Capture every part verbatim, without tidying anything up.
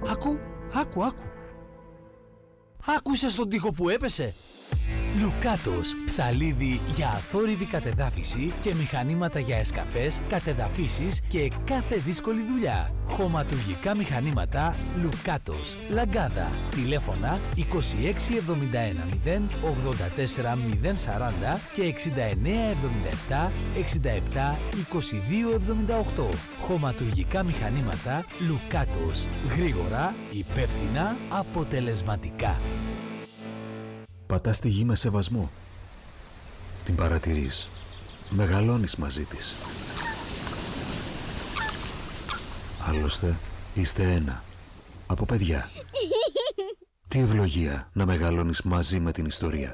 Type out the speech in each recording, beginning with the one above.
Άκου, άκου, άκου. Άκουσες τον τοίχο που έπεσε? Λουκάτος, ψαλίδι για αθόρυβη κατεδάφιση και μηχανήματα για εσκαφές, κατεδαφίσεις και κάθε δύσκολη δουλειά. Χωματουργικά μηχανήματα Λουκάτος, Λαγκάδα. Τηλέφωνα είκοσι έξι εβδομήντα ένα μηδέν ογδόντα τέσσερα μηδέν σαράντα και εξήντα εννέα εβδομήντα επτά εξήντα επτά είκοσι δύο εβδομήντα οκτώ. Χωματουργικά μηχανήματα Λουκάτος. Γρήγορα, υπεύθυνα, αποτελεσματικά. Πατάς τη γη με σεβασμό. Την παρατηρείς. Μεγαλώνεις μαζί της. Άλλωστε, είστε ένα. Από παιδιά. Τι ευλογία να μεγαλώνεις μαζί με την ιστορία.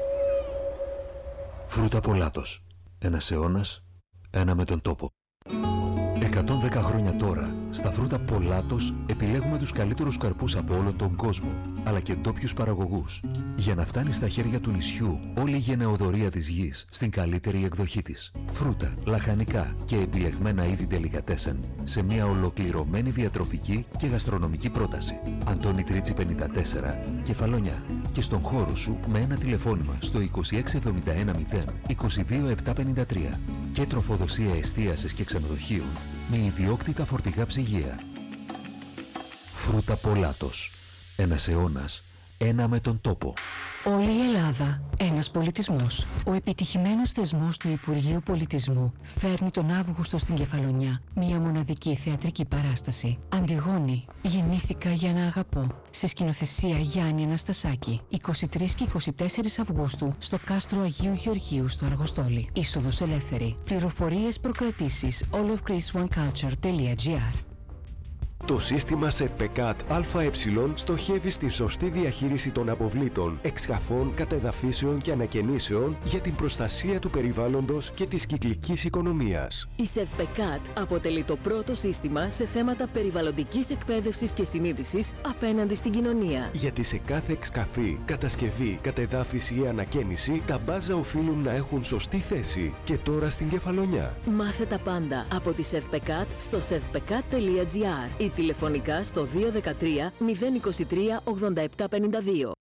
Φρούτα Πολάτος. Ένας αιώνας, ένα με τον τόπο. εκατόν δέκα χρόνια τώρα, στα φρούτα Πολάτος επιλέγουμε τους καλύτερους καρπούς από όλον τον κόσμο, αλλά και ντόπιους παραγωγούς, για να φτάνει στα χέρια του νησιού όλη η γενεοδορία της γης στην καλύτερη εκδοχή της. Φρούτα, λαχανικά και επιλεγμένα είδη ντελικατέσεν σε μια ολοκληρωμένη διατροφική και γαστρονομική πρόταση. Αντώνη Τρίτσι πενήντα τέσσερα, Κεφαλονιά. Και στον χώρο σου με ένα τηλεφώνημα στο είκοσι έξι εβδομήντα ένα μηδέν είκοσι δύο επτακόσια πενήντα τρία και τροφοδοσία εστίασης και ξενοδοχείων με ιδιόκτητα φορτηγά ψυγεία. Φρούτα Πολάτος. Ένας αιώνας, ένα με τον τόπο. Όλη η Ελλάδα, ένας πολιτισμός. Ο επιτυχημένος θεσμός του Υπουργείου Πολιτισμού φέρνει τον Αύγουστο στην Κεφαλονιά μια μοναδική θεατρική παράσταση. Αντιγόνη, γεννήθηκα για να αγαπώ. Σε σκηνοθεσία Γιάννη Αναστασάκη. είκοσι τρεις και είκοσι τέσσερις Αυγούστου στο κάστρο Αγίου Γεωργίου στο Αργοστόλι. Είσοδος ελεύθερη. Πληροφορίες προκρατήσεις all of greece one culture dot gr. Το σύστημα ΣΕΔΠΕΚΑΤ ΑΕ στοχεύει στην σωστή διαχείριση των αποβλήτων, εξκαφών, κατεδαφίσεων και ανακαινήσεων για την προστασία του περιβάλλοντος και της κυκλικής οικονομίας. Η ΣΕΔΠΕΚΑΤ αποτελεί το πρώτο σύστημα σε θέματα περιβαλλοντικής εκπαίδευσης και συνείδησης απέναντι στην κοινωνία. Γιατί σε κάθε εξκαφή, κατασκευή, κατεδάφιση ή ανακαίνιση, τα μπάζα οφείλουν να έχουν σωστή θέση. Και τώρα στην Κεφαλονιά. Μάθε τα πάντα από τη ΣΕΔΠΕΚΑΤ στο σεδπεκατ τελεία gr ή τηλεφωνικά στο δύο ένα τρία μηδέν δύο τρία ογδόντα επτά πενήντα δύο.